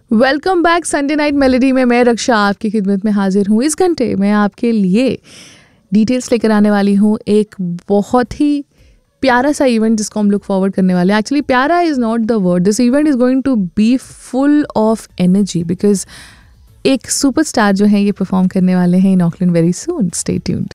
Welcome back Sunday night melody में मैं रक्षा आपकी खिदमत में हाजिर हूँ। इस घंटे मैं आपके लिए डिटेल्स लेकर आने वाली हूँ एक बहुत ही प्यारा सा इवेंट जिसको हम लोग फॉरवर्ड करने वाले हैं। एक्चुअली प्यारा is not the word, this event is going to be full of energy because एक सुपरस्टार जो है ये परफॉर्म करने वाले हैं in Auckland very soon. Stay tuned.